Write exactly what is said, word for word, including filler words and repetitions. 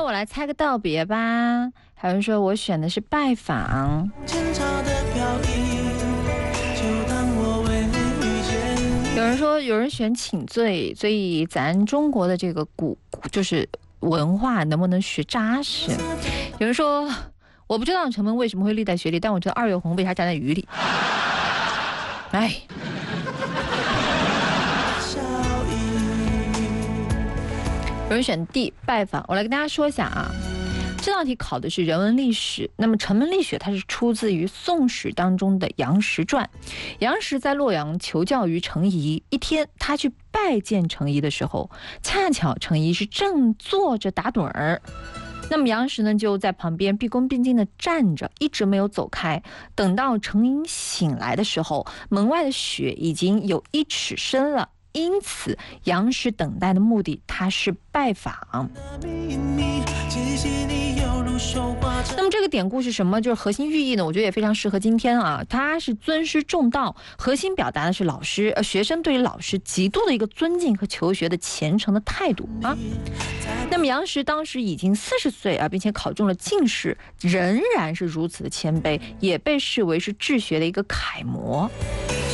我来猜个道别吧。还有人说我选的是拜访。有人说有人选请罪，所以咱中国的这个古就是文化能不能学扎实？有人说我不知道陈梦为什么会历代学历，但我觉得二月红为啥站在雨里？哎。有人选 D 拜访，我来跟大家说一下啊，这道题考的是人文历史。那么程门立雪它是出自于《宋史》当中的杨时传。杨时在洛阳求教于程颐，一天他去拜见程颐的时候，恰巧程颐是正坐着打盹儿。那么杨时呢就在旁边毕恭毕敬地站着，一直没有走开。等到程颐醒来的时候，门外的雪已经有一尺深了。因此杨时等待的目的他是拜访。那么这个典故是什么？就是核心寓意呢，我觉得也非常适合今天啊。它是尊师重道，核心表达的是老师呃学生对于老师极度的一个尊敬和求学的虔诚的态度啊。那么杨时当时已经四十岁啊，并且考中了进士，仍然是如此的谦卑，也被视为是治学的一个楷模。